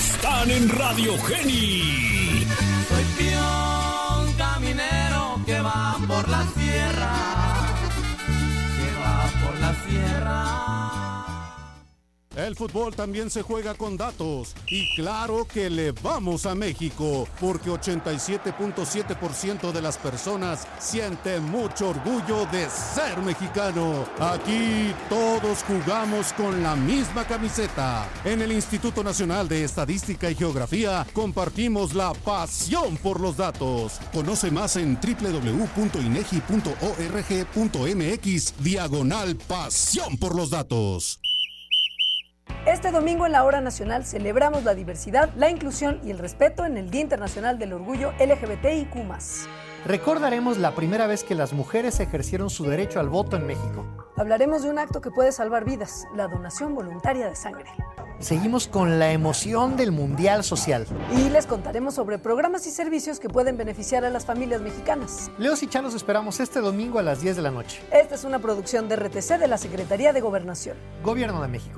están en Radio Geni. Soy peón caminero que va por la sierra, El fútbol también se juega con datos y claro que le vamos a México porque 87.7% de las personas sienten mucho orgullo de ser mexicano. Aquí todos jugamos con la misma camiseta. En el Instituto Nacional de Estadística y Geografía compartimos la pasión por los datos. Conoce más en www.inegi.org.mx/pasión por los datos. Este domingo en la Hora Nacional celebramos la diversidad, la inclusión y el respeto en el Día Internacional del Orgullo LGBTIQ+. Recordaremos la primera vez que las mujeres ejercieron su derecho al voto en México. Hablaremos de un acto que puede salvar vidas, la donación voluntaria de sangre. Seguimos con la emoción del Mundial Social. Y les contaremos sobre programas y servicios que pueden beneficiar a las familias mexicanas. Leos y Chá los esperamos este domingo a las 10 de la noche. Esta es una producción de RTC de la Secretaría de Gobernación. Gobierno de México.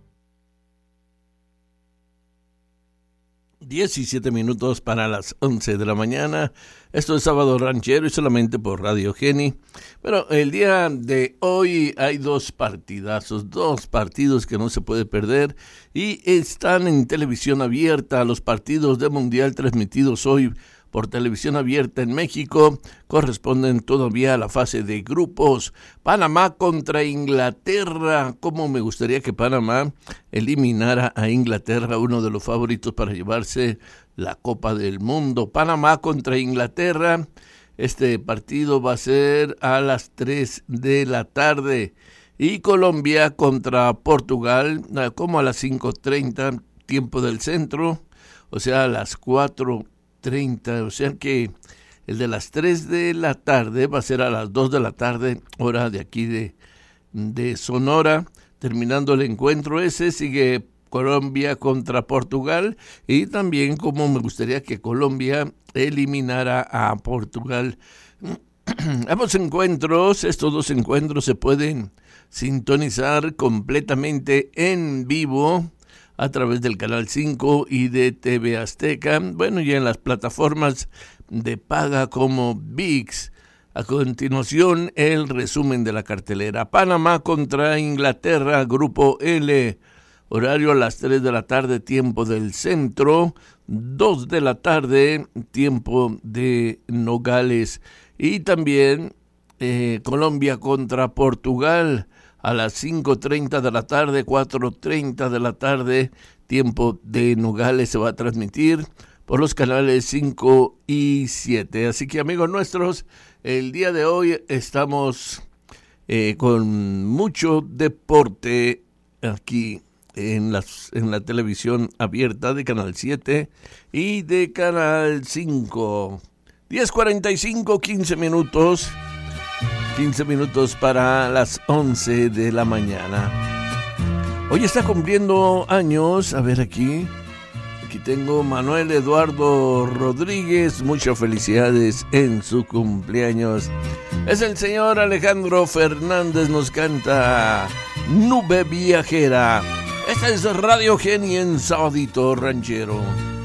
17 minutos para las 11 de la mañana. Esto es Sábado Ranchero y solamente por Radio Geni. Bueno, el día de hoy hay dos partidazos, dos partidos que no se puede perder y están en televisión abierta. Los partidos de Mundial transmitidos hoy por televisión abierta en México corresponden todavía a la fase de grupos. Panamá contra Inglaterra. Cómo me gustaría que Panamá eliminara a Inglaterra, uno de los favoritos para llevarse la Copa del Mundo. Panamá contra Inglaterra. Este partido va a ser a las 3 de la tarde. Y Colombia contra Portugal, como a las 5:30, tiempo del centro, o sea, a las 4:30, o sea que el de las 3 de la tarde va a ser a las 2 de la tarde, hora de aquí de Sonora. Terminando el encuentro ese, sigue Colombia contra Portugal y también como me gustaría que Colombia eliminara a Portugal. Ambos encuentros, estos dos encuentros se pueden sintonizar completamente en vivo a través del Canal 5 y de TV Azteca, bueno, y en las plataformas de paga como ViX. A continuación, el resumen de la cartelera. Panamá contra Inglaterra, Grupo L, horario a las 3 de la tarde, tiempo del centro, 2 de la tarde, tiempo de Nogales. Y también Colombia contra Portugal, a las 5:30 de la tarde, 4:30 de la tarde, tiempo de Nogales, se va a transmitir por los canales 5 y 7. Así que, amigos nuestros, el día de hoy estamos con mucho deporte aquí en la televisión abierta de Canal 7 y de Canal 5. 10:45, 15 minutos. 15 minutos para las 11 de la mañana. Hoy está cumpliendo años, a ver aquí tengo Manuel Eduardo Rodríguez, muchas felicidades en su cumpleaños. Es el señor Alejandro Fernández, nos canta Nube Viajera. Esta es Radio Geni en Sabadito Ranchero.